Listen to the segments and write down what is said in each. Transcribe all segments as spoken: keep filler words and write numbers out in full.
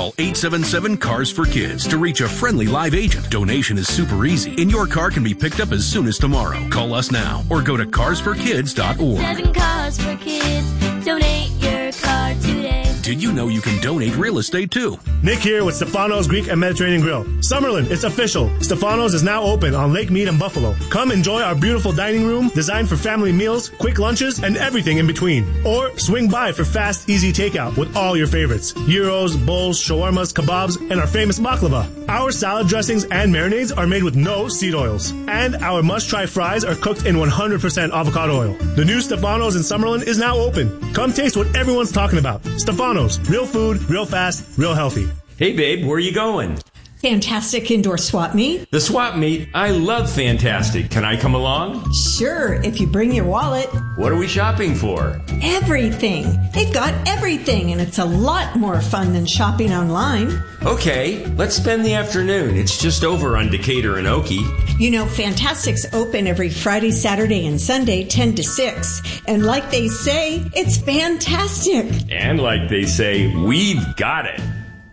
Call eight seven seven, C A R S for Kids to reach a friendly live agent. Donation is super easy, and your car can be picked up as soon as tomorrow. Call us now or go to cars for kids dot org. Seven Cars for Kids. Donate your car today. Did you know you can donate real estate too? Nick here with Stefano's Greek and Mediterranean Grill. Summerlin, it's official. Stefano's is now open on Lake Mead and Buffalo. Come enjoy our beautiful dining room designed for family meals, quick lunches, and everything in between. Or swing by for fast, easy takeout with all your favorites. Gyros, bowls, shawarmas, kebabs, and our famous baklava. Our salad dressings and marinades are made with no seed oils. And our must-try fries are cooked in one hundred percent avocado oil. The new Stefano's in Summerlin is now open. Come taste what everyone's talking about. Stefano's, real food, real fast, real healthy. Hey babe, where are you going? Fantastic indoor swap meet. The swap meet? I love Fantastic. Can I come along? Sure, if you bring your wallet. What are we shopping for? Everything. They've got everything, and it's a lot more fun than shopping online. Okay, let's spend the afternoon. It's just over on Decatur and Okie. You know, Fantastic's open every Friday, Saturday, and Sunday, ten to six. And like they say, it's fantastic. And like they say, we've got it.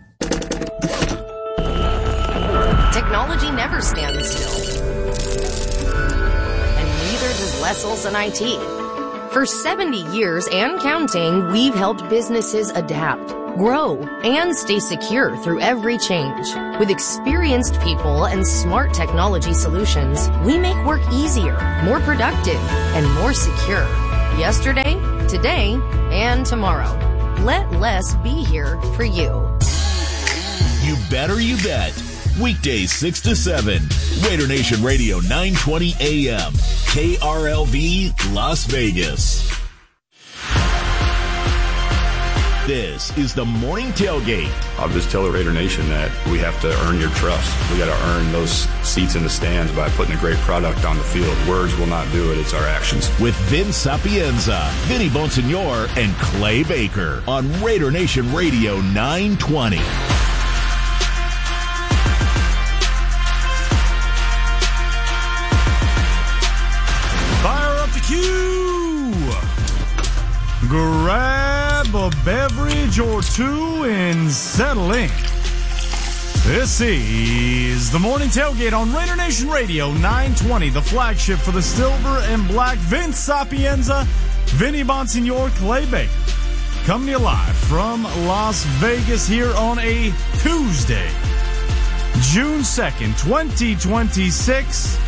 Technology never stands still. And neither does Lessels and I T. For seventy years and counting, we've helped businesses adapt, grow, and stay secure through every change. With experienced people and smart technology solutions, we make work easier, more productive, and more secure. Yesterday, today, and tomorrow. Let Less be here for you. You better you bet. Weekdays six to seven. Raider Nation Radio nine twenty A M. K R L V Las Vegas. This is the Morning Tailgate. I'll just tell the Raider Nation that we have to earn your trust. We got to earn those seats in the stands by putting a great product on the field. Words will not do it. It's our actions. With Vince Sapienza, Vinny Bonsignor, and Clay Baker on Raider Nation Radio nine twenty. Q. Grab a beverage or two and settle in. This is the Morning Tailgate on Raider Nation Radio nine twenty, the flagship for the silver and black. Vince Sapienza, Vinny Bonsignor, Clay Baker, coming to you live from Las Vegas here on a Tuesday, June second, twenty twenty-six.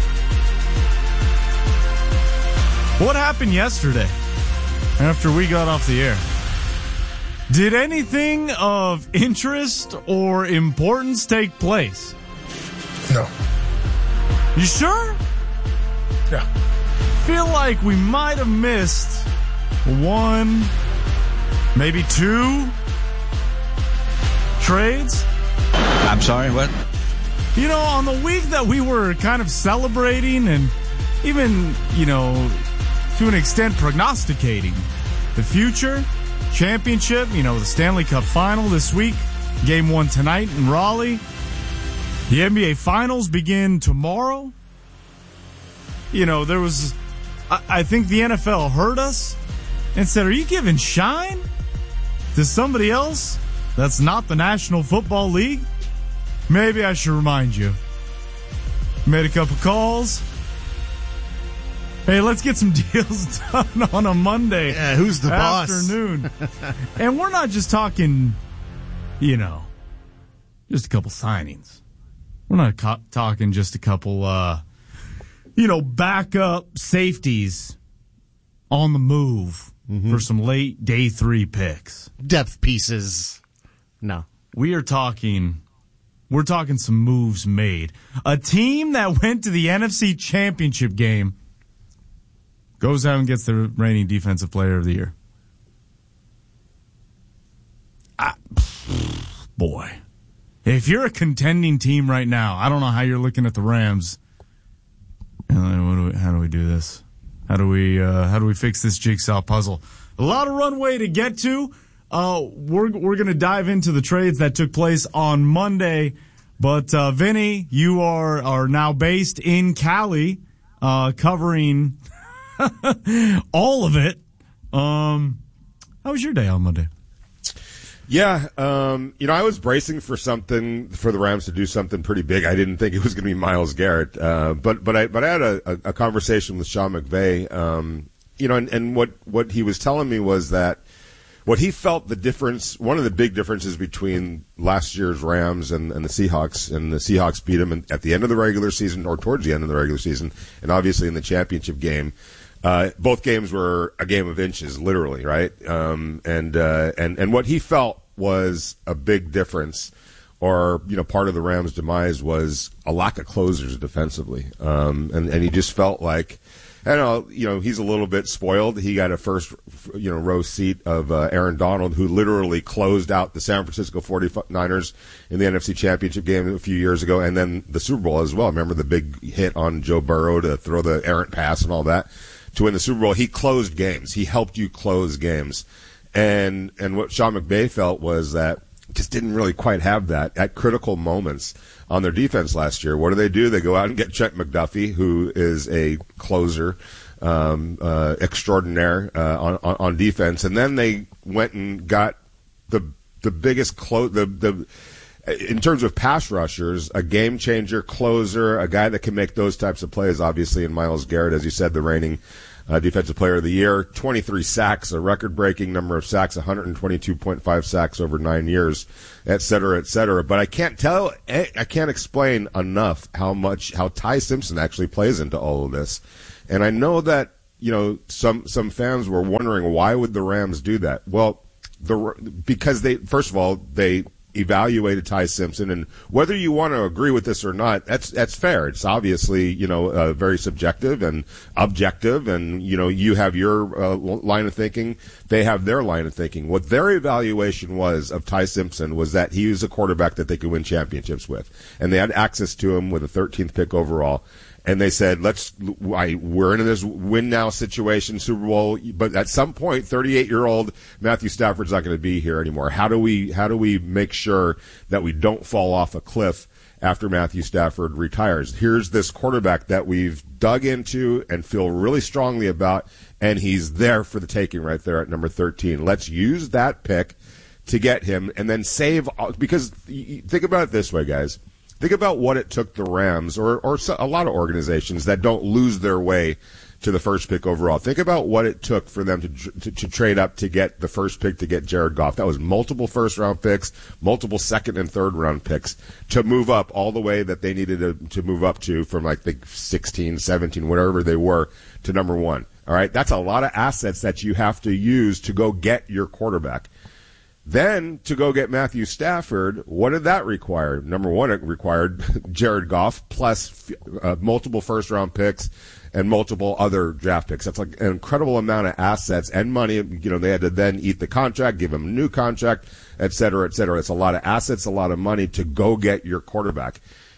What happened yesterday after we got off the air? Did anything of interest or importance take place? No. You sure? Yeah. Feel like we might have missed one, maybe two trades. I'm sorry, what? You know, on the week that we were kind of celebrating and even, you know, to an extent prognosticating the future, championship, you know, the Stanley Cup final this week, game one tonight in Raleigh. The N B A finals begin tomorrow. You know, there was, I, I think the N F L heard us and said, are you giving shine to somebody else that's not the National Football League? Maybe I should remind you. Made a couple calls. Hey, let's get some deals done on a Monday yeah, who's the afternoon. boss? And we're not just talking, you know, just a couple signings. We're not co- talking just a couple, uh, you know, backup safeties on the move mm-hmm. for some late day three picks. Depth pieces. No. We are talking, we're talking some moves made. A team that went to the N F C Championship game goes out and gets the reigning defensive player of the year. I, boy. If you're a contending team right now, I don't know how you're looking at the Rams. What do we, how do we do this? How do we uh, how do we fix this jigsaw puzzle? A lot of runway to get to. Uh, we're we're going to dive into the trades that took place on Monday. But, uh, Vinny, you are, are now based in Cali, uh, covering all of it. Um, how was your day on Monday? Yeah, um, you know, I was bracing for something for the Rams to do something pretty big. I didn't think it was going to be Myles Garrett, uh, but but I but I had a, a, a conversation with Sean McVay, um, you know, and, and what what he was telling me was that what he felt the difference, one of the big differences between last year's Rams and, and the Seahawks, and the Seahawks beat them in, at the end of the regular season or towards the end of the regular season, and obviously in the championship game. Uh, both games were a game of inches, literally, right? Um, and, uh, and, and what he felt was a big difference, or, you know, part of the Rams' demise was a lack of closers defensively. Um, and, and he just felt like, I don't know, you know, he's a little bit spoiled. He got a first, you know, row seat of uh, Aaron Donald, who literally closed out the San Francisco forty-niners in the N F C Championship game a few years ago, and then the Super Bowl as well. Remember the big hit on Joe Burrow to throw the errant pass and all that? To win the Super Bowl, he closed games. He helped you close games. And and what Sean McVay felt was that just didn't really quite have that at critical moments on their defense last year. What do they do? They go out and get Trent McDuffie, who is a closer um, uh, extraordinaire uh, on, on on defense, and then they went and got the the biggest close the the. In terms of pass rushers, a game changer, closer, a guy that can make those types of plays, obviously, in Myles Garrett, as you said, the reigning uh, Defensive Player of the Year, twenty-three sacks, a record-breaking number of sacks, one hundred twenty-two point five sacks over nine years, et cetera, et cetera. But I can't tell, I can't explain enough how much, how Ty Simpson actually plays into all of this. And I know that, you know, some, some fans were wondering, why would the Rams do that? Well, the, because they, first of all, they, evaluated Ty Simpson, and whether you want to agree with this or not, that's that's fair. It's obviously, you know, uh, very subjective and objective, and, you know, you have your uh, line of thinking, they have their line of thinking. What their evaluation was of Ty Simpson was that he was a quarterback that they could win championships with, and they had access to him with a thirteenth pick overall. And they said, let's, I, we're in this win now situation, Super Bowl, but at some point, thirty-eight-year-old Matthew Stafford's not going to be here anymore. How do we, how do we make sure that we don't fall off a cliff after Matthew Stafford retires? Here's this quarterback that we've dug into and feel really strongly about, and he's there for the taking right there at number thirteen. Let's use that pick to get him and then save, because think about it this way, guys. Think about what it took the Rams, or, or a lot of organizations that don't lose their way to the first pick overall. Think about what it took for them to, to to trade up to get the first pick to get Jared Goff. That was multiple first-round picks, multiple second- and third-round picks to move up all the way that they needed to, to move up to from, like, the sixteen, seventeen, whatever they were, to number one. All right? That's a lot of assets that you have to use to go get your quarterback. Then, to go get Matthew Stafford, what did that require? Number one, it required Jared Goff plus uh, multiple first-round picks and multiple other draft picks. That's like an incredible amount of assets and money. You know, they had to then eat the contract, give him a new contract, et cetera, et cetera. It's a lot of assets, a lot of money to go get your quarterback.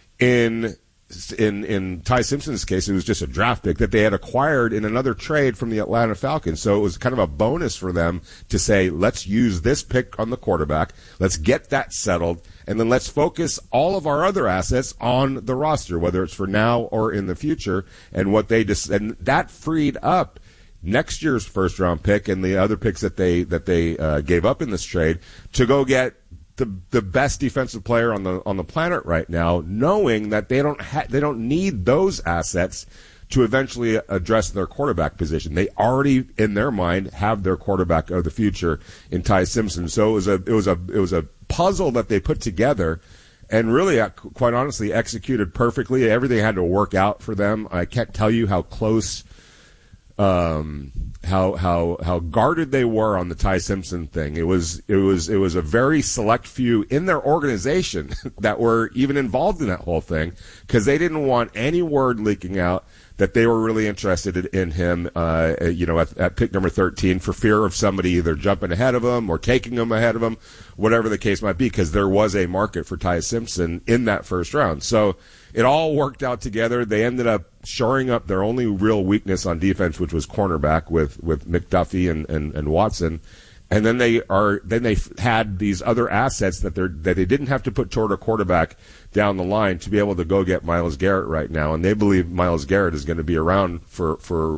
In In in Ty Simpson's case, it was just a draft pick that they had acquired in another trade from the Atlanta Falcons. So it was kind of a bonus for them to say, let's use this pick on the quarterback, let's get that settled, and then let's focus all of our other assets on the roster, whether it's for now or in the future. And what they just and that freed up next year's first round pick and the other picks that they that they uh, gave up in this trade to go get the the best defensive player on the on the planet right now, knowing that they don't ha- they don't need those assets to eventually address their quarterback position. They already, in their mind, have their quarterback of the future in Ty Simpson. So it was a it was a it was a puzzle that they put together, and really, quite honestly, executed perfectly. Everything had to work out for them. I can't tell you how close. Um, how how how guarded they were on the Ty Simpson thing. It was it was it was a very select few in their organization that were even involved in that whole thing, because they didn't want any word leaking out that they were really interested in him. Uh, you know, at, at pick number thirteen, for fear of somebody either jumping ahead of him or taking him ahead of him, whatever the case might be, because there was a market for Ty Simpson in that first round. So it all worked out together. They ended up shoring up their only real weakness on defense, which was cornerback with, with McDuffie and, and, and Watson. And then they are then they had these other assets that they that they didn't have to put toward a quarterback down the line to be able to go get Myles Garrett right now. And they believe Myles Garrett is going to be around for, for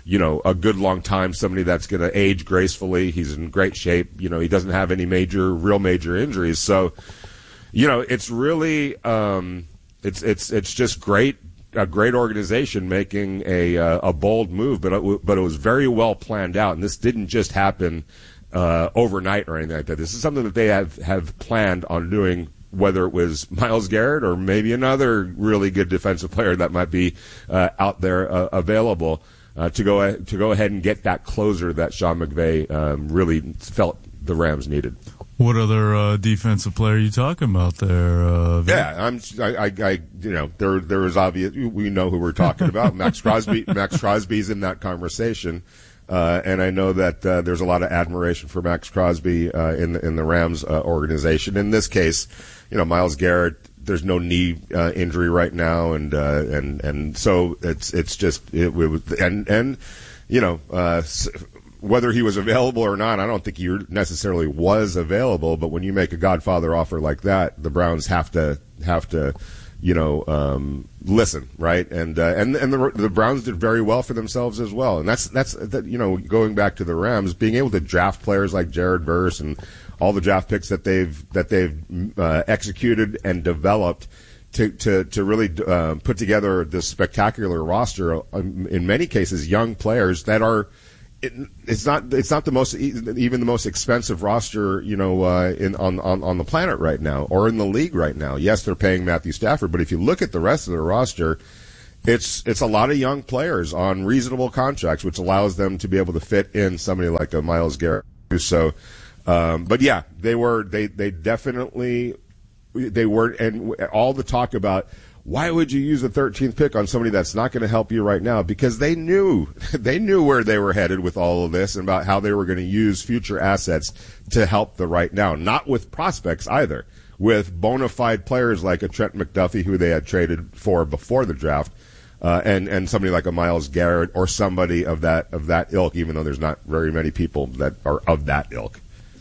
you know, a good long time, somebody that's going to age gracefully. He's in great shape. You know, he doesn't have any major, real major injuries. So, you know, it's really, um, it's it's it's just great, a great organization making a uh, a bold move, but it, but it was very well planned out, and this didn't just happen uh, overnight or anything like that. This is something that they have have planned on doing. Whether it was Myles Garrett or maybe another really good defensive player that might be uh, out there uh, available uh, to go to go ahead and get that closer that Sean McVay um, really felt the Rams needed. What other uh, defensive player are you talking about there? Uh, yeah, I'm. I, I, I, you know, there there was obvious. We know who we're talking about. Max Crosby. Max Crosby's in that conversation. Uh, and I know that uh, there's a lot of admiration for Max Crosby uh, in the, in the Rams uh, organization. In this case, you know, Myles Garrett, there's no knee uh, injury right now, and uh, and and so it's it's just it, it was and and you know uh, whether he was available or not, I don't think he necessarily was available. But when you make a Godfather offer like that, the Browns have to have to. You know, um, listen, right, and uh, and and the, the Browns did very well for themselves as well, and that's that's that, you know, going back to the Rams, being able to draft players like Jared Verse and all the draft picks that they've that they've uh, executed and developed to to to really uh, put together this spectacular roster. Um, in many cases, young players that are. It, it's not. It's not the most, even the most expensive roster, you know, uh, in on, on on the planet right now, or in the league right now. Yes, they're paying Matthew Stafford, but if you look at the rest of the roster, it's it's a lot of young players on reasonable contracts, which allows them to be able to fit in somebody like a Myles Garrett. So, um, but yeah, they were. They they definitely they were, and all the talk about. Why would you use the thirteenth pick on somebody that's not going to help you right now? Because they knew, they knew where they were headed with all of this and about how they were going to use future assets to help the right now. Not with prospects either, with bona fide players like a Trent McDuffie, who they had traded for before the draft, uh, and and somebody like a Myles Garrett or somebody of that of that ilk. Even though there's not very many people that are of that ilk.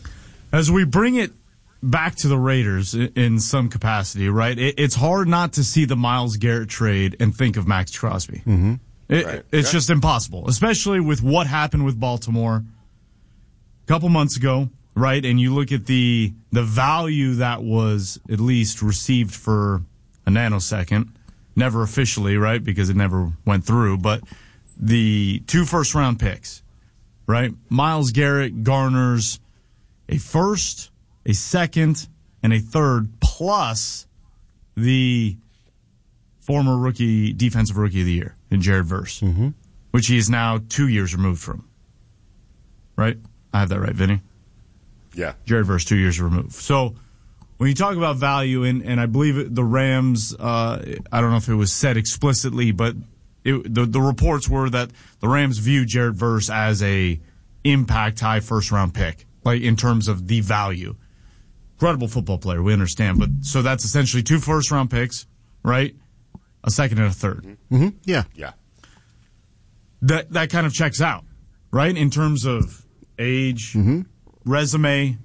As we bring it. Back to the Raiders in some capacity, right? It's hard not to see the Myles Garrett trade and think of Max Crosby. Mm-hmm. It, right. It's yeah. just impossible, especially with what happened with Baltimore a couple months ago, right? And you look at the the value that was at least received for a nanosecond, never officially, right? Because it never went through, but the two first round picks, right? Myles Garrett garners a first, a second, and a third, plus the former rookie, defensive rookie of the year in Jared Verse, mm-hmm. which he is now two years removed from. Right? I have that right, Vinny? Yeah. Jared Verse, two years removed. So when you talk about value, and, and I believe it, the Rams, uh, I don't know if it was said explicitly, but it, the, the reports were that the Rams view Jared Verse as a impact high first round pick, like in terms of the value. Incredible football player, we understand. But so that's essentially two first round picks, right? A second and a third. Mm-hmm. Yeah. Yeah. That that kind of checks out, right? In terms of age, mm-hmm. resume,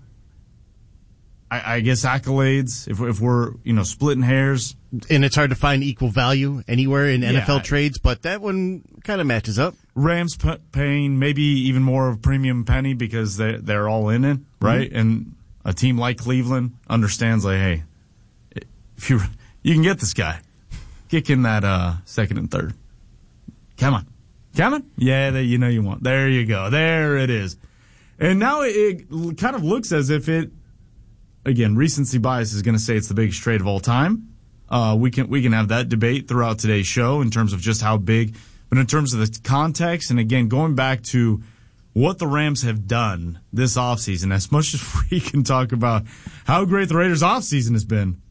I, I guess accolades, if, if we're, you know, splitting hairs. And it's hard to find equal value anywhere in N F L yeah. trades, but that one kind of matches up. Rams p- paying maybe even more of a premium penny because they, they're all in it, right? Mm-hmm. And a team like Cleveland understands, like, hey, if you you can get this guy, kick in that uh, second and third. Come on. Come on. Yeah, that you know you want. There you go. There it is. And now it, it kind of looks as if it, again, recency bias is going to say it's the biggest trade of all time. Uh, we can we can have that debate throughout today's show in terms of just how big, but in terms of the context, and again, going back to what the Rams have done this offseason, as much as we can talk about how great the Raiders' offseason has been,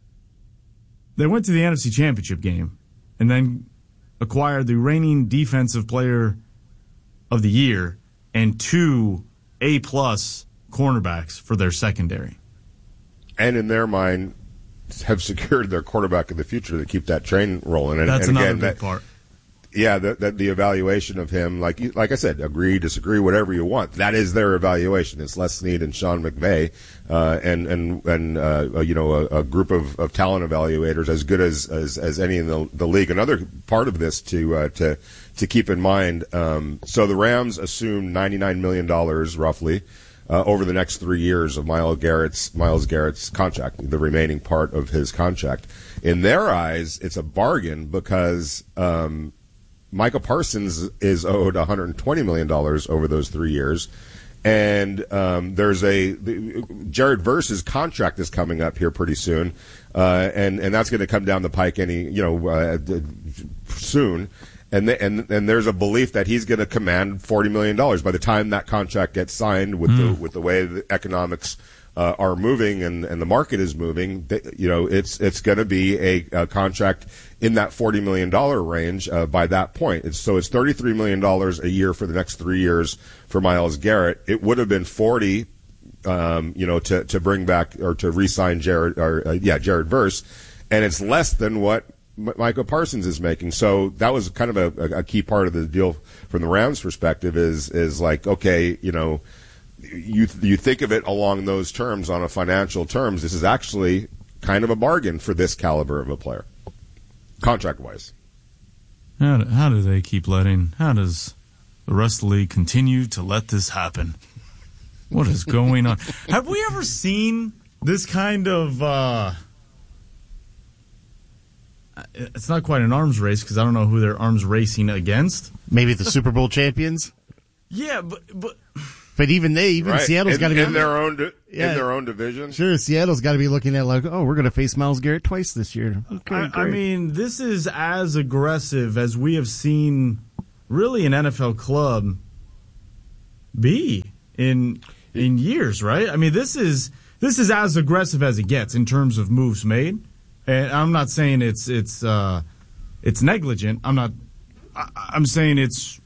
they went to the N F C Championship game and then acquired the reigning defensive player of the year and two A-plus cornerbacks for their secondary. And in their mind, have secured their quarterback of the future to keep that train rolling. And, That's and another again, big that, part. yeah, the, the, the evaluation of him, like you- like I said, agree, disagree, whatever you want. That is their evaluation. It's Les Snead and Sean McVay, uh, and and and uh, you know, a, a group of, of talent evaluators as good as as, as any in the, the league. Another part of this to uh, to to keep in mind. Um, so the Rams assumed ninety-nine million dollars roughly. Uh, over the next three years of Myles Garrett's Myles Garrett's contract, the remaining part of his contract. In their eyes, it's a bargain because um, Micah Parsons is owed one hundred twenty million dollars over those three years, and um, there's a the, Jared Verse's contract is coming up here pretty soon, uh, and and that's going to come down the pike any you know uh, soon. And, the, and and there's a belief that he's going to command forty million dollars by the time that contract gets signed. With mm. the with the way the economics uh, are moving and, and the market is moving, they, you know, it's it's going to be a, a contract in that forty million dollar range uh, by that point. It's, so it's thirty-three million dollars a year for the next three years for Myles Garrett. It would have been forty, um, you know, to to bring back or to re-sign Jared or uh, yeah Jared Verse, and it's less than what Micah Parsons is making. So that was kind of a, a key part of the deal from the Rams' perspective is is like, okay, you know, you you think of it along those terms on a financial terms. This is actually kind of a bargain for this caliber of a player, contract-wise. How do, how do they keep letting, how does the rest of the league continue to let this happen? What is going on? Have we ever seen this kind of... Uh, It's not quite an arms race because I don't know who they're arms racing against. Maybe the Super Bowl champions. Yeah, but but but even they, even right. Seattle's got to be in their own di- yeah. in their own division. Sure, Seattle's got to be looking at like, oh, we're going to face Myles Garrett twice this year. Okay, I, I mean, this is as aggressive as we have seen, really, an N F L club be in in years, right? I mean, this is this is as aggressive as it gets in terms of moves made. And I'm not saying it's it's uh, it's negligent. I'm not. I, I'm saying it's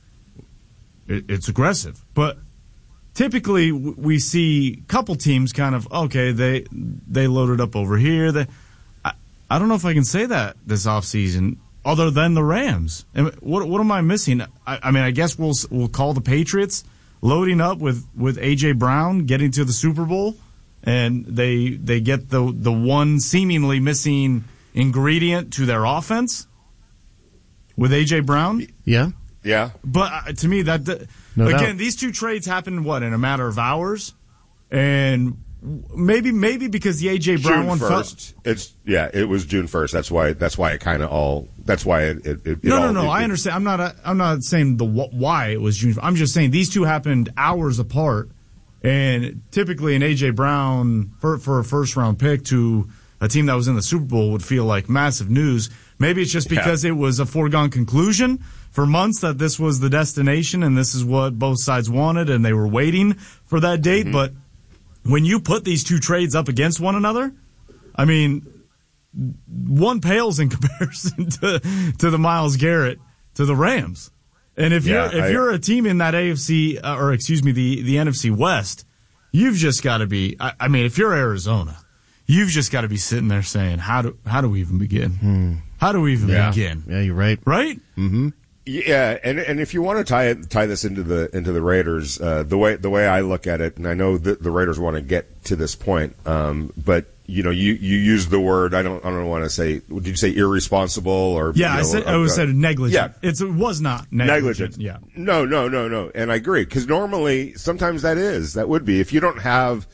it, it's aggressive. But typically, we see a couple teams kind of okay. They they loaded up over here. They, I, I don't know if I can say that this offseason, other than the Rams. And what what am I missing? I, I mean, I guess we'll we'll call the Patriots loading up with, with A J Brown getting to the Super Bowl. And they they get the the one seemingly missing ingredient to their offense with A J Brown. Yeah, yeah. But uh, to me, that no again, doubt. These two trades happened what in a matter of hours, and maybe maybe because the A J Brown June one first. Fell, it's yeah, it was June first. That's why that's why it kind of all. That's why it. it, it no, all, no, no. It, I it, understand. I'm not. I'm not saying the why it was June. I'm just saying these two happened hours apart. And typically an A J Brown for, for a first-round pick to a team that was in the Super Bowl would feel like massive news. Maybe it's just because yeah. it was a foregone conclusion for months that this was the destination and this is what both sides wanted and they were waiting for that date. Mm-hmm. But when you put these two trades up against one another, I mean, one pales in comparison to, to the Myles Garrett to the Rams. And if yeah, you're if I, you're a team in that A F C uh, or excuse me the, the N F C West, you've just got to be. I, I mean, if you're Arizona, you've just got to be sitting there saying, "How do how do we even begin? Hmm. How do we even yeah. begin?" Yeah, you're right. Right? Mm-hmm. Yeah, and and if you want to tie it, tie this into the into the Raiders, uh, the way the way I look at it, and I know that the Raiders want to get to this point, um, but. You know, you, you use the word. I don't. I don't want to say. Did you say irresponsible or? Yeah, you know, I said. uh, I said negligent. Yeah, it's, it was not negligent. negligent. Yeah. No, no, no, no. And I agree because normally, sometimes that is that would be if you don't have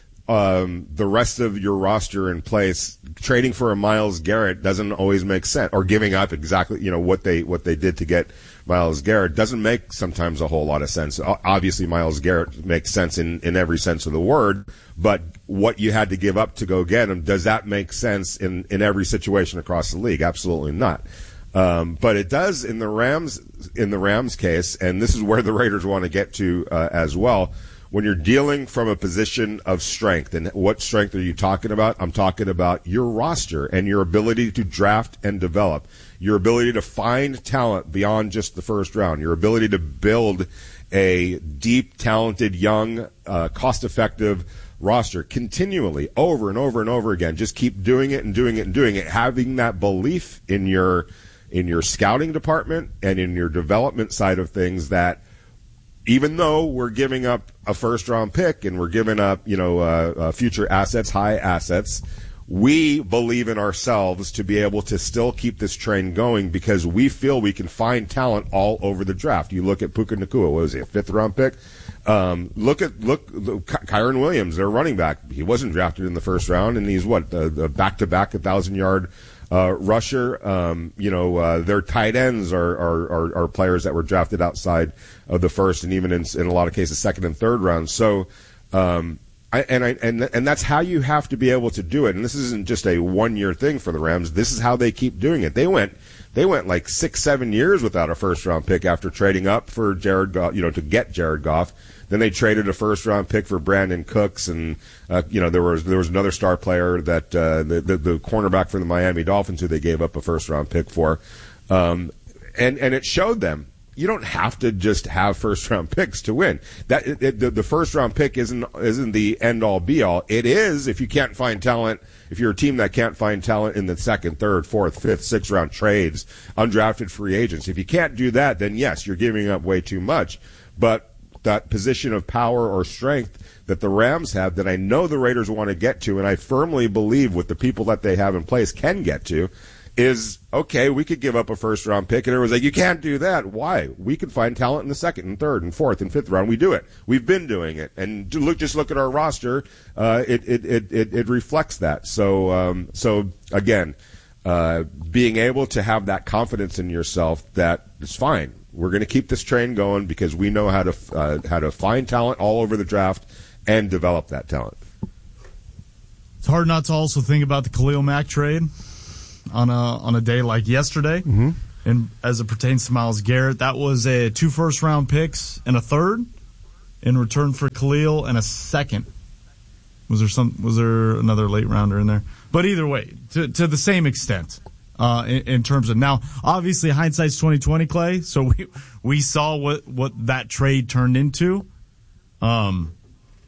um, the rest of your roster in place. Trading for a Myles Garrett doesn't always make sense, or giving up exactly you know what they what they did to get Myles Garrett doesn't make sometimes a whole lot of sense. Obviously, Myles Garrett makes sense in, in every sense of the word, but what you had to give up to go get him, does that make sense in, in every situation across the league? Absolutely not. Um, but it does in the Rams in the Rams case, and this is where the Raiders want to get to uh, as well. When you're dealing from a position of strength, and what strength are you talking about? I'm talking about your roster and your ability to draft and develop, your ability to find talent beyond just the first round, your ability to build a deep, talented, young, uh, cost-effective roster continually over and over and over again. Just keep doing it and doing it and doing it, having that belief in your in your scouting department and in your development side of things that even though we're giving up a first round pick and we're giving up, you know, uh, uh, future assets, high assets, we believe in ourselves to be able to still keep this train going because we feel we can find talent all over the draft. You look at Puka Nacua, what was he, a fifth round pick? Um, look at, look, look, Kyron Williams, their running back. He wasn't drafted in the first round and he's what, the, the back-to-back one thousand yard uh, rusher. Um, you know, uh, their tight ends are, are, are, are players that were drafted outside of the first and even in, in a lot of cases second and third rounds. So, um, I, and I and and that's how you have to be able to do it. And this isn't just a one year thing for the Rams. This is how they keep doing it. They went they went like six, seven years without a first round pick after trading up for Jared Goff, you know, to get Jared Goff. Then they traded a first round pick for Brandon Cooks, and uh, you know there was there was another star player that uh, the, the the cornerback for the Miami Dolphins who they gave up a first round pick for, um, and and it showed them. You don't have to just have first round picks to win. That it, it, the, the first round pick isn't isn't the end all be all. It is if you can't find talent. If you're a team that can't find talent in the second, third, fourth, fifth, sixth round trades, undrafted free agents. If you can't do that, then yes, you're giving up way too much. But that position of power or strength that the Rams have, that I know the Raiders want to get to, and I firmly believe with the people that they have in place can get to. Is, okay, we could give up a first-round pick, and everyone's like, you can't do that. Why? We can find talent in the second and third and fourth and fifth round. We do it. We've been doing it. And look, just look at our roster. Uh, it, it, it, it, it reflects that. So, um, so again, uh, being able to have that confidence in yourself that it's fine. We're going to keep this train going because we know how to, uh, how to find talent all over the draft and develop that talent. It's hard not to also think about the Khalil Mack trade on a on a day like yesterday, mm-hmm. and as it pertains to Myles Garrett, that was a two first round picks and a third in return for Khalil and a second. Was there some? Was there another late rounder in there? But either way, to to the same extent, uh, in, in terms of now, obviously hindsight's twenty twenty, Clay. So we we saw what what that trade turned into. Um,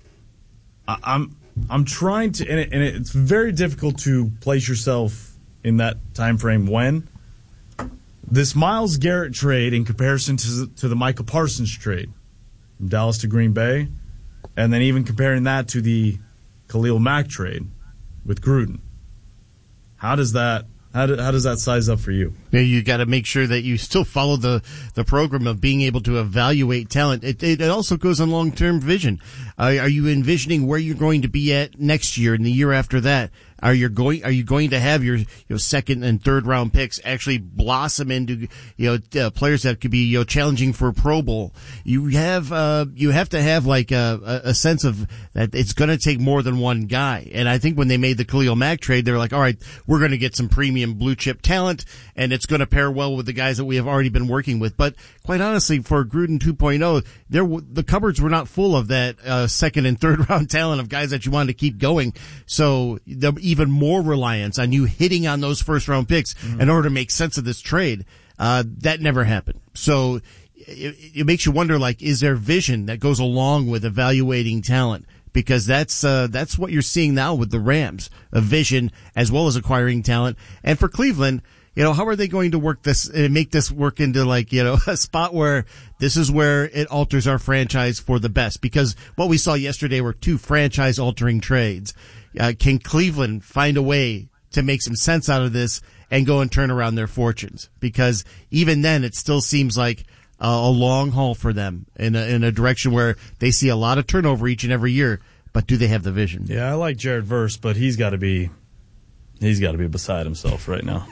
I, I'm I'm trying to, and, it, and it's very difficult to place yourself in that time frame when this Myles Garrett trade in comparison to, to the Michael Parsons trade from Dallas to Green Bay, and then even comparing that to the Khalil Mack trade with Gruden. How does that how, do, how does that size up for you? Yeah, you got to make sure that you still follow the, the program of being able to evaluate talent. It, it, it also goes on long-term vision. Uh, are you envisioning where you're going to be at next year and the year after that? Are you going? Are you going to have your, your second and third round picks actually blossom into you know uh, players that could be you know challenging for a Pro Bowl? You have uh, you have to have like a, a sense of that it's going to take more than one guy. And I think when they made the Khalil Mack trade, they were like, all right, we're going to get some premium blue chip talent, and it's going to pair well with the guys that we have already been working with. But quite honestly, for Gruden two point oh, there the cupboards were not full of that uh, second and third round talent of guys that you wanted to keep going. So the even more reliance on you hitting on those first round picks mm-hmm. in order to make sense of this trade. Uh, that never happened. So it, it makes you wonder, like, is there vision that goes along with evaluating talent? Because that's, uh, that's what you're seeing now with the Rams, a vision as well as acquiring talent. And for Cleveland, you know, how are they going to work this and make this work into like, you know, a spot where this is where it alters our franchise for the best? Because what we saw yesterday were two franchise altering trades. Uh, can Cleveland find a way to make some sense out of this and go and turn around their fortunes? Because even then, it still seems like uh, a long haul for them in a, in a direction where they see a lot of turnover each and every year. But do they have the vision? Yeah, I like Jared Verse, but he's got to be he's got to be beside himself right now.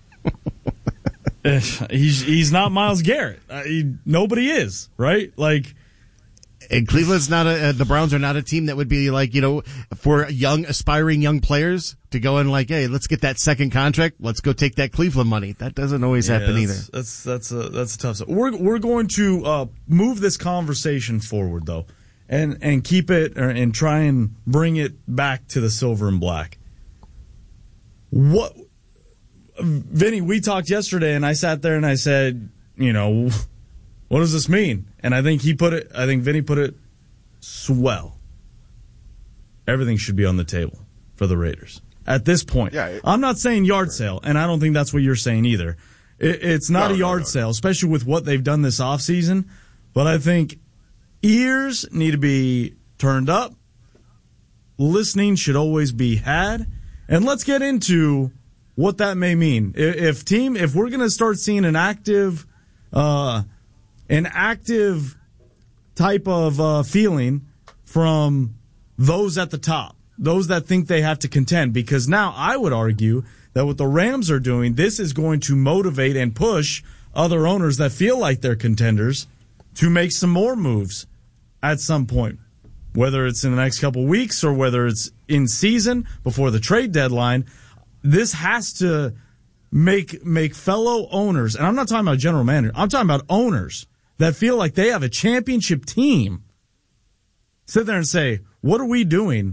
he's he's not Myles Garrett. Uh, he, nobody is, right? Like. And Cleveland's not a, uh, the Browns are not a team that would be like, you know, for young, aspiring young players to go and like, hey, let's get that second contract. Let's go take that Cleveland money. That doesn't always yeah, happen that's, either. That's, that's a, that's a tough stuff. We're, we're going to, uh, move this conversation forward though and, and keep it or, and try and bring it back to the silver and black. What, Vinny, we talked yesterday and I sat there and I said, you know, what does this mean? And I think he put it, I think Vinny put it swell. Everything should be on the table for the Raiders. At this point. Yeah, it, I'm not saying yard sale, and I don't think that's what you're saying either. It, it's not no, a yard no, no. sale, especially with what they've done this offseason. But I think ears need to be turned up. Listening should always be had. And let's get into what that may mean. If team, if we're going to start seeing an active, uh, an active type of uh, feeling from those at the top, those that think they have to contend, because now I would argue that what the Rams are doing, this is going to motivate and push other owners that feel like they're contenders to make some more moves at some point, whether it's in the next couple weeks or whether it's in season before the trade deadline. This has to make make fellow owners, and I'm not talking about general manager, I'm talking about owners that feel like they have a championship team, sit there and say, what are we doing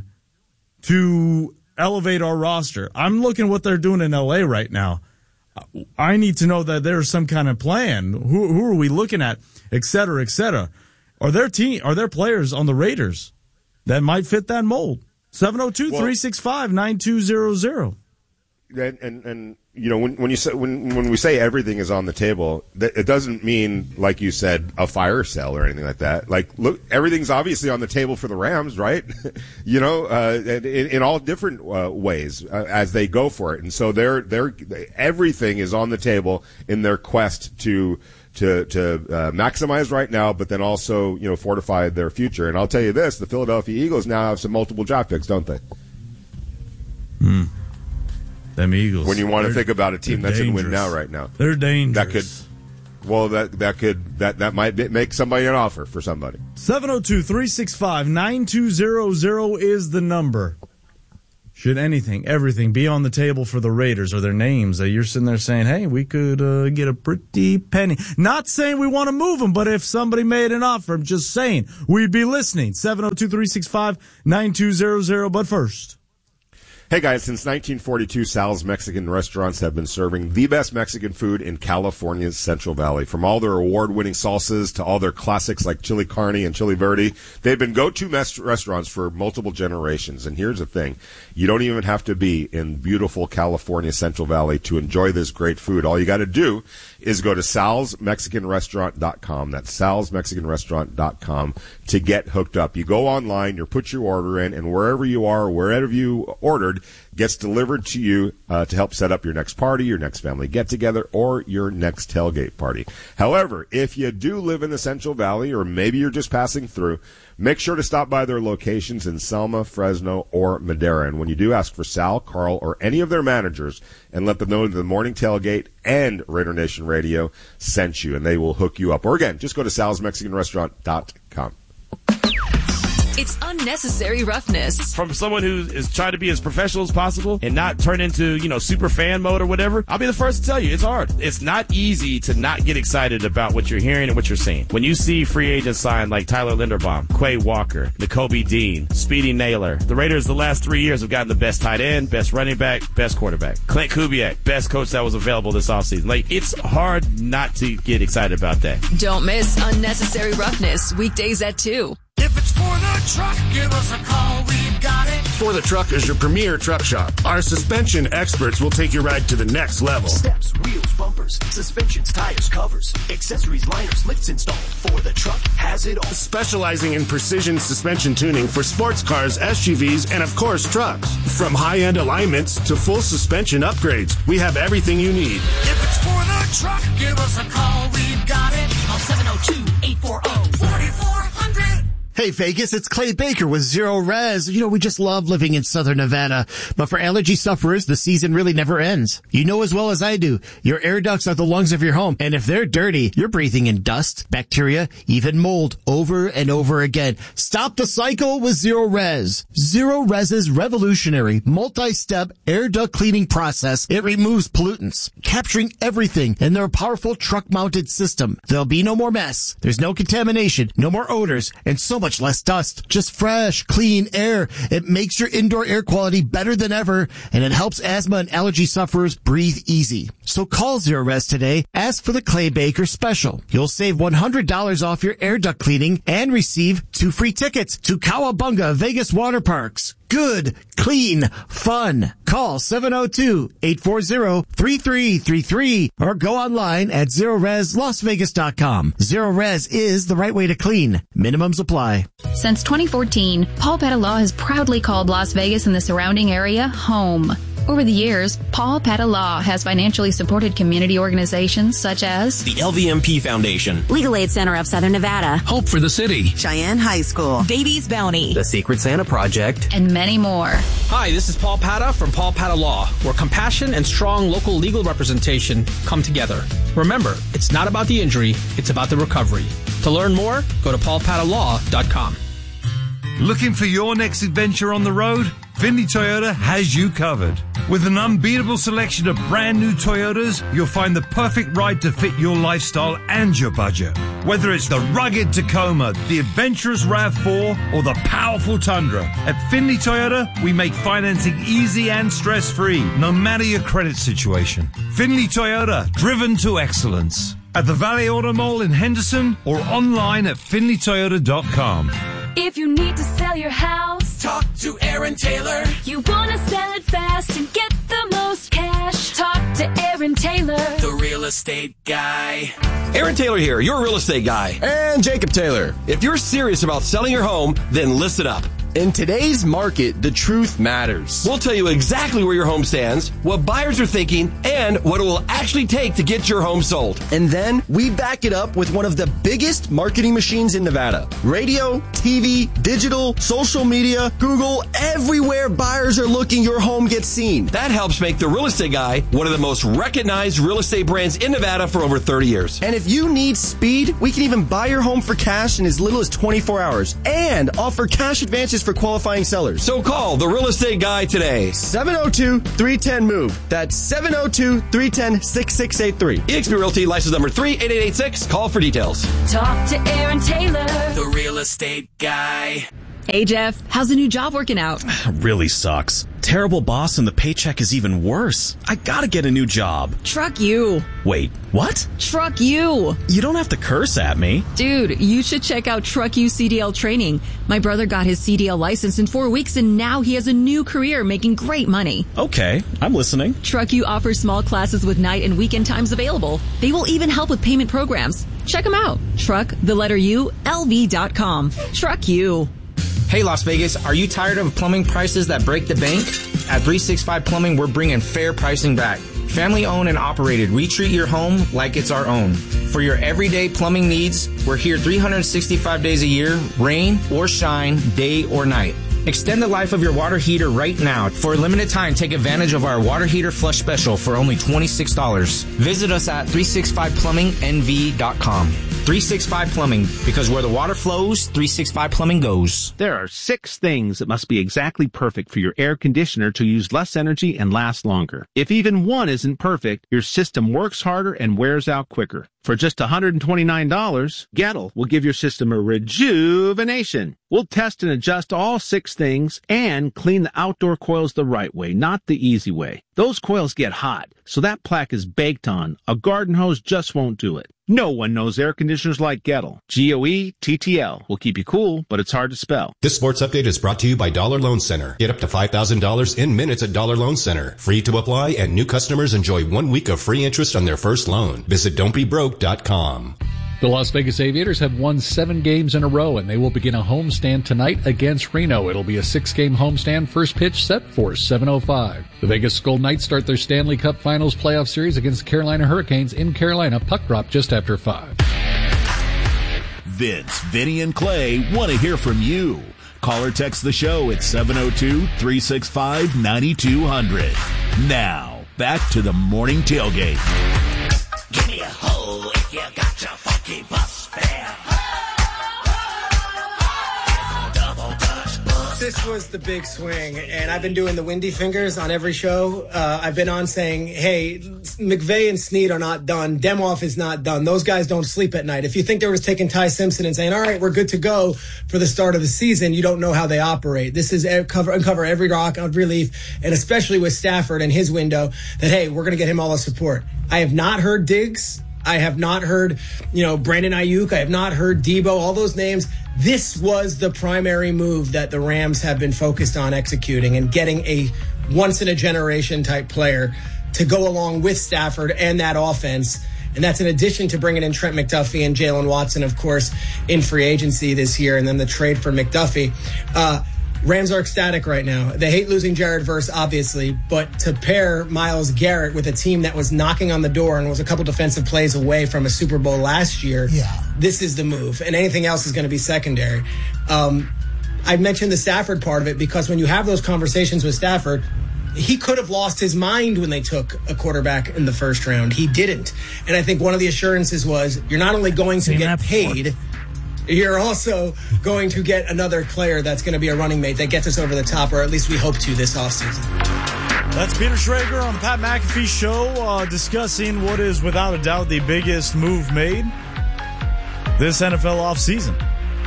to elevate our roster? I'm looking at what they're doing in L A right now. I need to know that there's some kind of plan. Who who are we looking at, et cetera, et cetera. Are there team, are there players on the Raiders that might fit that mold? seven oh two, three six five, nine two zero zero. And, and and you know, when when you say when when we say everything is on the table, that it doesn't mean, like you said, a fire sale or anything like that. Like, look, everything's obviously on the table for the Rams, right? you know, uh, in, in all different uh, ways uh, as they go for it, and so they're they're everything is on the table in their quest to to to uh, maximize right now, but then also, you know, fortify their future. And I'll tell you this: the Philadelphia Eagles now have some multiple draft picks, don't they? Hmm. Them Eagles. When you want to think about a team that should win now, right now, they're dangerous. That could, well, that that could that that might be, make somebody an offer for somebody. seven oh two, three six five, nine two zero zero is the number. Should anything, everything be on the table for the Raiders, or their names that you're sitting there saying, hey, we could uh, get a pretty penny. Not saying we want to move them, but if somebody made an offer, I'm just saying we'd be listening. seven oh two, three six five, nine two zero zero. But first. Hey guys, since nineteen forty-two, Sal's Mexican restaurants have been serving the best Mexican food in California's Central Valley. From all their award-winning salsas to all their classics like chili carne and chili verde, they've been go-to mes- restaurants for multiple generations. And here's the thing, you don't even have to be in beautiful California Central Valley to enjoy this great food. All you got to do is go to sals mexican restaurant dot com. That's sals mexican restaurant dot com to get hooked up. You go online, you put your order in, and wherever you are, wherever you ordered, gets delivered to you uh, to help set up your next party, your next family get-together, or your next tailgate party. However, if you do live in the Central Valley, or maybe you're just passing through, make sure to stop by their locations in Selma, Fresno, or Madera. And when you do, ask for Sal, Carl, or any of their managers, and let them know that the Morning Tailgate and Raider Nation Radio sent you, and they will hook you up. Or again, just go to sals mexican restaurant dot com. It's unnecessary roughness. From someone who is trying to be as professional as possible and not turn into, you know, super fan mode or whatever, I'll be the first to tell you, it's hard. It's not easy to not get excited about what you're hearing and what you're seeing. When you see free agents sign like Tyler Linderbaum, Quay Walker, Nakobe Dean, Speedy Naylor, the Raiders the last three years have gotten the best tight end, best running back, best quarterback. Clint Kubiak, best coach that was available this offseason. Like, it's hard not to get excited about that. Don't miss Unnecessary Roughness, weekdays at two. If it's for the truck, give us a call, we've got it. For the Truck is your premier truck shop. Our suspension experts will take your ride to the next level. Steps, wheels, bumpers, suspensions, tires, covers, accessories, liners, lifts installed. For the Truck has it all. Specializing in precision suspension tuning for sports cars, S U Vs, and of course trucks. From high-end alignments to full suspension upgrades, we have everything you need. If it's for the truck, give us a call, we've got it. On seven oh two, eight four oh, four four hundred. Hey Vegas, it's Clay Baker with Zero Res. You know, we just love living in Southern Nevada. But for allergy sufferers, the season really never ends. You know as well as I do, your air ducts are the lungs of your home. And if they're dirty, you're breathing in dust, bacteria, even mold over and over again. Stop the cycle with Zero Res. Zero Res's revolutionary multi-step air duct cleaning process. It removes pollutants, capturing everything in their powerful truck-mounted system. There'll be no more mess. There's no contamination, no more odors, and so much much less dust. Just fresh, clean air. It makes your indoor air quality better than ever, and it helps asthma and allergy sufferers breathe easy. So call Zero Res today. Ask for the Clay Baker special. You'll save one hundred dollars off your air duct cleaning and receive two free tickets to Cowabunga Vegas Water Parks. Good, clean, fun. Call Call seven oh two, eight four zero, three three three three or go online at zero res las vegas dot com. Zero Res is the right way to clean. Minimums apply. Since twenty fourteen, Paul Petta Law has proudly called Las Vegas and the surrounding area home. Over the years, Paul Petta Law has financially supported community organizations such as the L V M P Foundation, Legal Aid Center of Southern Nevada, Hope for the City, Cheyenne High School, Davies Bounty, the Secret Santa Project, and many more. Hi, this is Paul Petta from Paul Petta Law, where compassion and strong local legal representation come together. Remember, it's not about the injury, it's about the recovery. To learn more, go to paul petta law dot com. Looking for your next adventure on the road? Findlay Toyota has you covered. With an unbeatable selection of brand new Toyotas, you'll find the perfect ride to fit your lifestyle and your budget. Whether it's the rugged Tacoma, the adventurous RAV four, or the powerful Tundra, at Findlay Toyota, we make financing easy and stress-free, no matter your credit situation. Findlay Toyota, driven to excellence. At the Valley Auto Mall in Henderson or online at findlay toyota dot com. If you need to sell your house, talk to Aaron Taylor. You want to sell it fast and get the most cash, talk to Aaron Taylor, the real estate guy. Aaron Taylor here, your real estate guy. And Jacob Taylor. If you're serious about selling your home, then listen up. In today's market, the truth matters. We'll tell you exactly where your home stands, what buyers are thinking, and what it will actually take to get your home sold. And then we back it up with one of the biggest marketing machines in Nevada. Radio, T V, digital, social media, Google, everywhere buyers are looking, your home gets seen. That helps make the Real Estate Guy one of the most recognized real estate brands in Nevada for over thirty years. And if you need speed, we can even buy your home for cash in as little as twenty-four hours and offer cash advances for qualifying sellers. So call the Real Estate Guy today. seven oh two, three one oh, MOVE. That's seven oh two, three one oh, six six eight three. eXp Realty, license number three eight eight eight six. Call for details. talk to Aaron Taylor, the real estate guy. Hey, Jeff, how's the new job working out? Really sucks. Terrible boss and the paycheck is even worse. I gotta get a new job. Truck you. Wait, what? Truck you. You don't have to curse at me. Dude, you should check out Truck You C D L training. My brother got his C D L license in four weeks and now he has a new career making great money. Okay, I'm listening. Truck You offers small classes with night and weekend times available. They will even help with payment programs. Check them out. Truck, the letter U, L V dot com. Truck You. Hey Las Vegas, are you tired of plumbing prices that break the bank? At three sixty-five Plumbing, we're bringing fair pricing back. Family owned and operated, we treat your home like it's our own. For your everyday plumbing needs, we're here three hundred sixty-five days a year, rain or shine, day or night. Extend the life of your water heater right now. For a limited time, take advantage of our water heater flush special for only twenty-six dollars. Visit us at three sixty-five plumbing N V dot com. three sixty-five Plumbing, because where the water flows, three sixty-five Plumbing goes. There are six things that must be exactly perfect for your air conditioner to use less energy and last longer. If even one isn't perfect, your system works harder and wears out quicker. For just one hundred twenty-nine dollars, Gettle will give your system a rejuvenation. We'll test and adjust all six things and clean the outdoor coils the right way, not the easy way. Those coils get hot, so that plaque is baked on. A garden hose just won't do it. No one knows air conditioners like Gettle. G O E T T L will keep you cool, but it's hard to spell. This sports update is brought to you by Dollar Loan Center. Get up to five thousand dollars in minutes at Dollar Loan Center. Free to apply, and new customers enjoy one week of free interest on their first loan. Visit don't be broke dot com. The Las Vegas Aviators have won seven games in a row, and they will begin a homestand tonight against Reno. It'll be a six-game homestand, first pitch set for seven oh five. The Vegas Skull Knights start their Stanley Cup Finals playoff series against the Carolina Hurricanes in Carolina. Puck drop just after five. Vince, Vinny, and Clay want to hear from you. Call or text the show at seven oh two, three six five, nine two hundred. Now, back to the morning tailgate. Give me a hoe if you got your funky bus fare. This was the big swing, and I've been doing the windy fingers on every show. Uh, I've been on saying, hey, McVay and Snead are not done. Demoff is not done. Those guys don't sleep at night. If you think they were just taking Ty Simpson and saying, all right, we're good to go for the start of the season, you don't know how they operate. This is cover, uncover every rock, every leaf, and especially with Stafford and his window, that, hey, we're going to get him all the support. I have not heard Diggs. I have not heard, you know, Brandon Ayuk. I have not heard Debo, all those names. This was the primary move that the Rams have been focused on executing and getting a once-in-a-generation type player to go along with Stafford and that offense. And that's in addition to bringing in Trent McDuffie and Jalen Watson, of course, in free agency this year, and then the trade for McDuffie. Uh, Rams are ecstatic right now. They hate losing Jared Verse, obviously, but to pair Myles Garrett with a team that was knocking on the door and was a couple defensive plays away from a Super Bowl last year, yeah. This is the move. And anything else is going to be secondary. Um, I mentioned the Stafford part of it because when you have those conversations with Stafford, he could have lost his mind when they took a quarterback in the first round. He didn't. And I think one of the assurances was you're not only going to get paid, you're also going to get another player that's going to be a running mate that gets us over the top, or at least we hope to this offseason. That's Peter Schrager on the Pat McAfee Show, uh, discussing what is without a doubt the biggest move made this N F L offseason.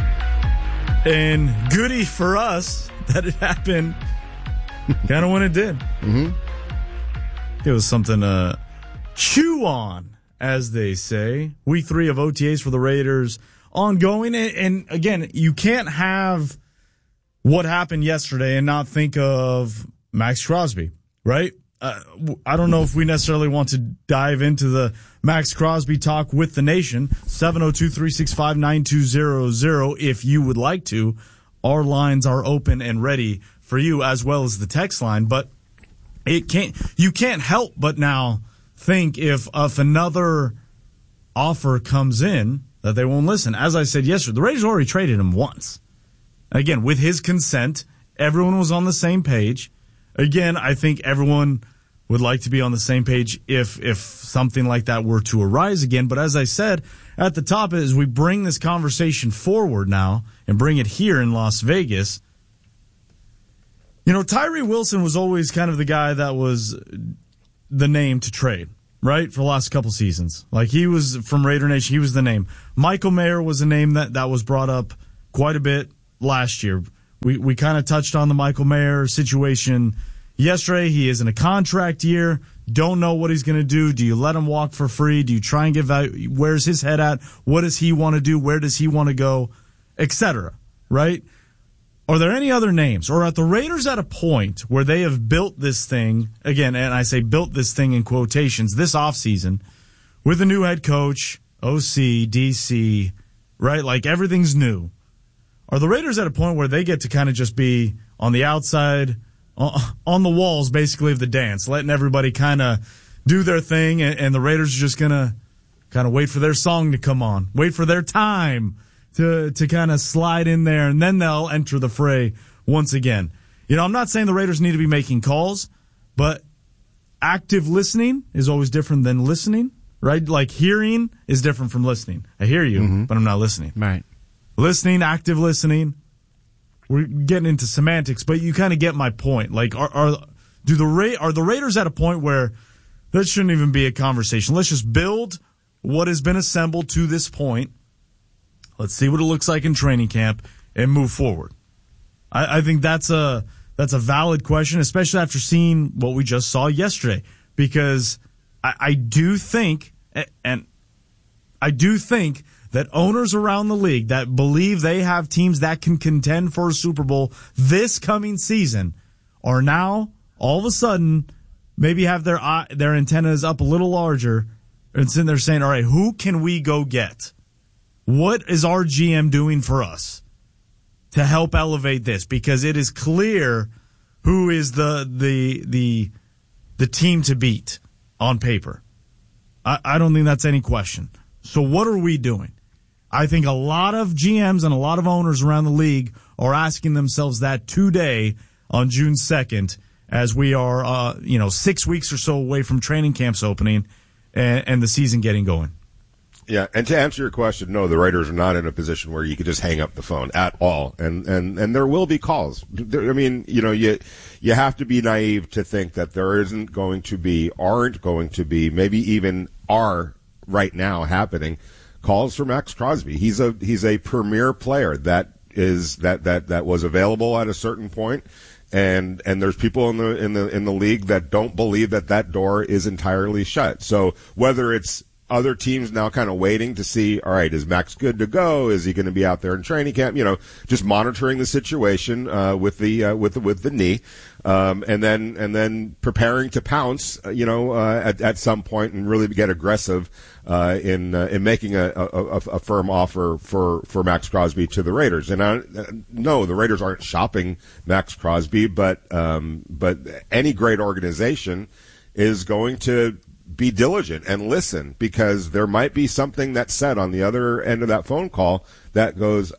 And goody for us that it happened kind of when it did. Mm-hmm. It was something to chew on, as they say. Week three of O T As for the Raiders ongoing. And again, you can't have what happened yesterday and not think of Max Crosby, right? Uh, I don't know if we necessarily want to dive into the Max Crosby talk with the nation. seven oh two, three six five, nine two zero zero if you would like to. Our lines are open and ready for you, as well as the text line. But it can't, you can't help but now think if, if another offer comes in that they won't listen. As I said yesterday, the Raiders already traded him once. Again, with his consent, everyone was on the same page. Again, I think everyone would like to be on the same page if if something like that were to arise again. But as I said at the top, as we bring this conversation forward now and bring it here in Las Vegas, you know, Tyree Wilson was always kind of the guy that was the name to trade, right, for the last couple seasons. Like, he was from Raider Nation, he was the name. Michael Mayer was a name that, that was brought up quite a bit last year. We we kind of touched on the Michael Mayer situation yesterday. He is in a contract year. Don't know what he's going to do. Do you let him walk for free? Do you try and get value? Where's his head at? What does he want to do? Where does he want to go? Et cetera. Right? Are there any other names? Or are the Raiders at a point where they have built this thing, again, and I say built this thing in quotations, this offseason, with a new head coach, O C, D C, right? Like, everything's new. Are the Raiders at a point where they get to kind of just be on the outside, on the walls, basically, of the dance, letting everybody kind of do their thing, and, and the Raiders are just going to kind of wait for their song to come on, wait for their time to to kind of slide in there, and then they'll enter the fray once again? You know, I'm not saying the Raiders need to be making calls, but active listening is always different than listening, right? Like, hearing is different from listening. I hear you, mm-hmm. but I'm not listening. Right. Listening, active listening. We're getting into semantics, but you kind of get my point. Like, are are do the Ra- are the Raiders at a point where that shouldn't even be a conversation? Let's just build what has been assembled to this point. Let's see what it looks like in training camp and move forward. I, I think that's a that's a valid question, especially after seeing what we just saw yesterday. Because I, I do think, and I do think. that owners around the league that believe they have teams that can contend for a Super Bowl this coming season are now, all of a sudden, maybe have their eye, their antennas up a little larger and sitting there saying, all right, who can we go get? What is our G M doing for us to help elevate this? Because it is clear who is the the the the team to beat on paper. I, I don't think that's any question. So what are we doing? I think a lot of G Ms and a lot of owners around the league are asking themselves that today on June second, as we are, uh, you know, six weeks or so away from training camps opening and, and the season getting going. Yeah, and to answer your question, no, the Raiders are not in a position where you could just hang up the phone at all, and and and there will be calls. I mean, you know, you you have to be naive to think that there isn't going to be, aren't going to be, maybe even are right now happening calls for Max Crosby. He's a he's a premier player that is that that that was available at a certain point, and and there's people in the in the in the league that don't believe that that door is entirely shut. So whether it's other teams now kind of waiting to see, all right, is Max good to go? Is he going to be out there in training camp? You know, just monitoring the situation uh, with the uh, with the, with the knee, um, and then and then preparing to pounce, uh, you know, uh, at at some point and really get aggressive uh, in uh, in making a, a, a firm offer for, for Max Crosby to the Raiders. And I, no, the Raiders aren't shopping Max Crosby, but um, but any great organization is going to be diligent and listen, because there might be something that's said on the other end of that phone call that goes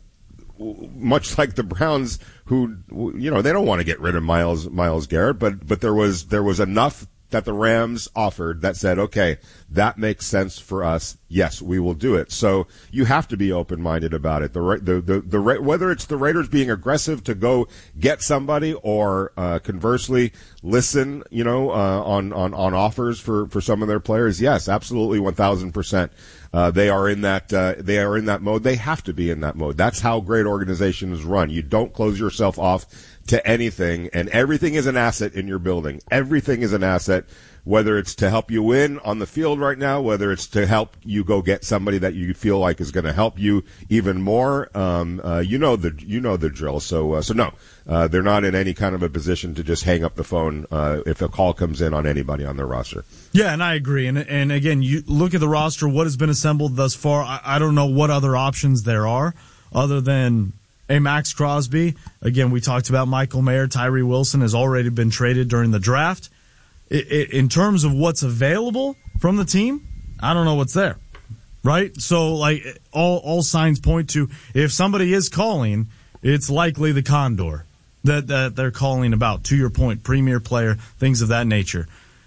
much like the Browns, who, you know, they don't want to get rid of Myles Myles Garrett, but but there was there was enough that the Rams offered that said, okay, that makes sense for us. Yes, we will do it. So you have to be open-minded about it. The the the, the whether it's the Raiders being aggressive to go get somebody, or uh, conversely listen, you know, uh, on on on offers for for some of their players. Yes, absolutely, one thousand percent. Uh, they are in that, uh, they are in that mode. They have to be in that mode. That's how great organizations run. You don't close yourself off to anything, and everything is an asset in your building. Everything is an asset, whether it's to help you win on the field right now, whether it's to help you go get somebody that you feel like is going to help you even more. Um, uh, you know the, you know the drill. So, uh, so no, uh, they're not in any kind of a position to just hang up the phone, uh, if a call comes in on anybody on their roster. Yeah, and I agree. And and again, you look at the roster, what has been assembled thus far. I, I don't know what other options there are other than a Max Crosby. Again, we talked about Michael Mayer. Tyree Wilson has already been traded during the draft. It, it, in terms of what's available from the team, I don't know what's there, right? So, like, all all signs point to, if somebody is calling, it's likely the Condor that, that they're calling about. To your point, premier player, things of that nature.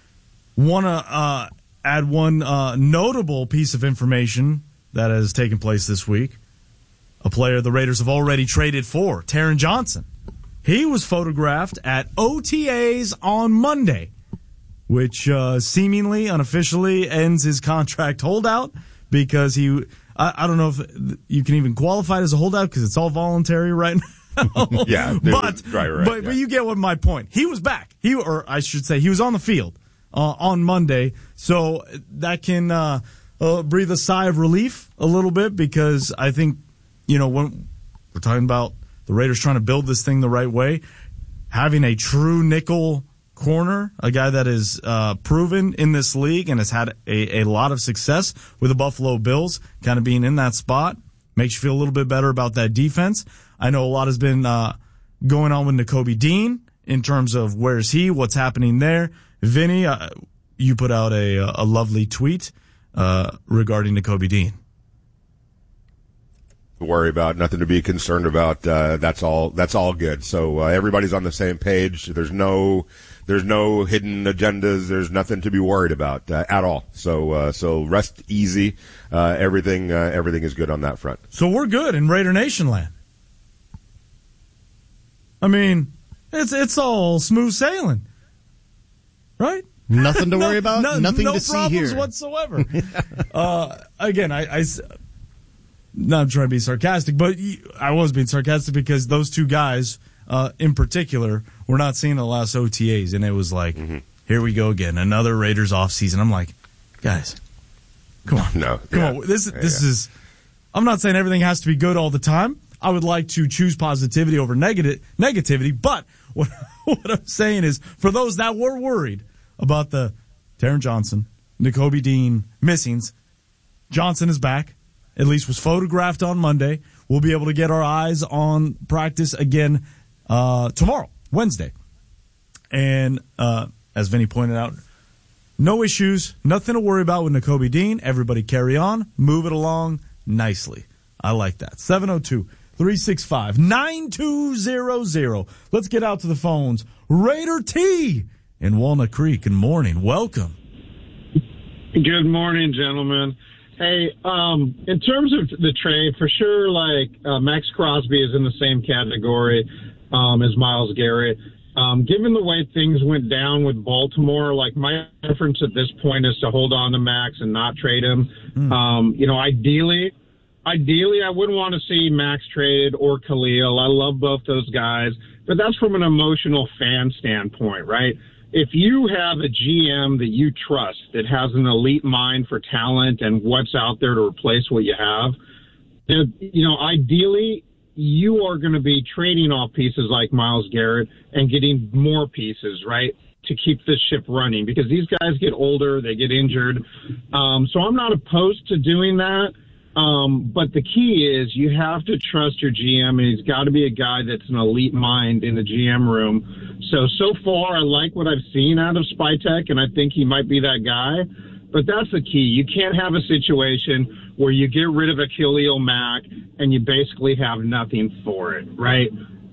Want to uh, add one uh, notable piece of information that has taken place this week. A player the Raiders have already traded for, Taron Johnson. He was photographed at O T As on Monday, which uh, seemingly, unofficially ends his contract holdout, because he, I, I don't know if you can even qualify it as a holdout because it's all voluntary right now. yeah, but, right, right, but, yeah. but you get what my point. He was back. He, or I should say, he was on the field uh, on Monday, so that can uh, uh, breathe a sigh of relief a little bit, because I think, you know, when we're talking about the Raiders trying to build this thing the right way, having a true nickel corner, a guy that is uh, proven in this league and has had a, a lot of success with the Buffalo Bills, kind of being in that spot, makes you feel a little bit better about that defense. I know a lot has been uh, going on with Nakobe Dean in terms of where's he, what's happening there. Vinny, uh, you put out a, a lovely tweet uh, regarding Nakobe Dean. Worry about, nothing to be concerned about. Uh, that's all. That's all good. So uh, everybody's on the same page. There's no, there's no hidden agendas. There's nothing to be worried about uh, at all. So uh, so rest easy. Uh, everything uh, everything is good on that front. So we're good in Raider Nation land. I mean, it's it's all smooth sailing, right? Nothing to worry no, about. No, nothing no to see problems here whatsoever. uh, again, I. I Not trying to be sarcastic, but I was being sarcastic because those two guys, uh, in particular, were not seeing the last O T As, and it was like, mm-hmm. here we go again, another Raiders offseason. I'm like, guys, come on, no, come yeah. on. This this yeah. is. I'm not saying everything has to be good all the time. I would like to choose positivity over negative negativity, but what what I'm saying is, for those that were worried about the Taron Johnson, Nakobe Dean missings, Johnson is back. At least was photographed on Monday. We'll be able to get our eyes on practice again uh, tomorrow, Wednesday. And uh, as Vinny pointed out, no issues, nothing to worry about with Nakobe Dean. Everybody carry on, move it along nicely. I like that. seven oh two, three six five, nine two zero zero. Let's get out to the phones. Raider T in Walnut Creek. Good morning. Welcome. Good morning, gentlemen. Hey, um, in terms of the trade, for sure, like, uh, Max Crosby is in the same category, um, as Myles Garrett. Um, given the way things went down with Baltimore, like, my preference at this point is to hold on to Max and not trade him. Mm. Um, you know, ideally, ideally, I wouldn't want to see Max traded or Khalil. I love both those guys, but that's from an emotional fan standpoint, right? if you have a G M that you trust that has an elite mind for talent and what's out there to replace what you have, then, you know, ideally you are going to be trading off pieces like Myles Garrett and getting more pieces, right, to keep this ship running, because these guys get older, they get injured. Um, so I'm not opposed to doing that. Um, but the key is you have to trust your G M, and he's got to be a guy that's an elite mind in the G M room. So, so far, I like what I've seen out of Spytek, and I think he might be that guy. But that's the key. You can't have a situation where you get rid of a Khalil Mack and you basically have nothing for it, right?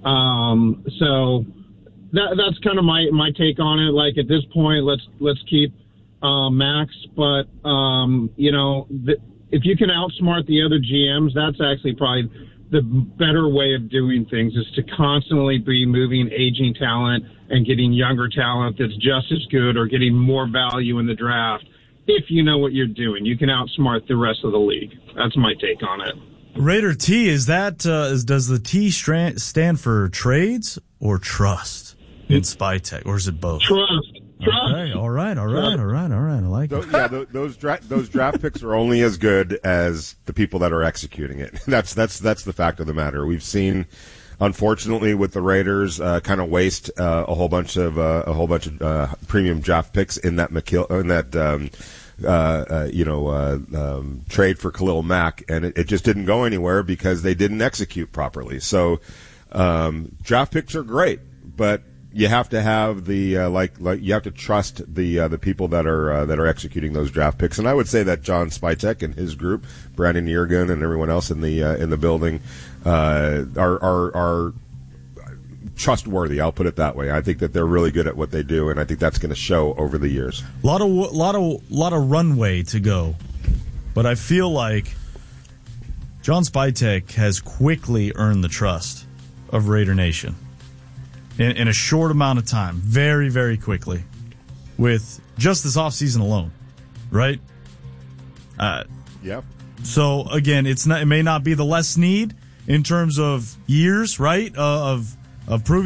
Um, so that, that's kind of my, my take on it. Like, at this point, let's let's keep uh, Max. But, um, you know, the, if you can outsmart the other G Ms, that's actually probably the better way of doing things, is to constantly be moving aging talent and getting younger talent that's just as good or getting more value in the draft. If you know what you're doing, you can outsmart the rest of the league. That's my take on it. Raider T, is that, uh, is, does the T stra- stand for trades or trust in Spytek, or is it both? Trust. Trust. Okay, all right, all right, all right, all right. I like those, it. Yeah, those those, dra- those draft picks are only as good as the people that are executing it. That's that's that's the fact of the matter. We've seen, unfortunately, with the Raiders, uh, kind of waste uh, a whole bunch of uh, a whole bunch of uh, premium draft picks in that McKill in that um, uh, uh, you know uh, um, trade for Khalil Mack, and it, it just didn't go anywhere because they didn't execute properly. So um, draft picks are great, but you have to have the uh, like like you have to trust the uh, the people that are uh, that are executing those draft picks, and I would say that John Spytek and his group, Brandon Yergin and everyone else in the uh, in the building, uh, are are are trustworthy. I'll put it that way. I think that they're really good at what they do, and I think that's going to show over the years. A lot of lot of lot of runway to go, but I feel like John Spytek has quickly earned the trust of Raider Nation. In, in a short amount of time, very, very quickly, with just this offseason alone, right? Uh, yep. So again, it's not. It may not be the less need in terms of years, right? Uh, of of proving.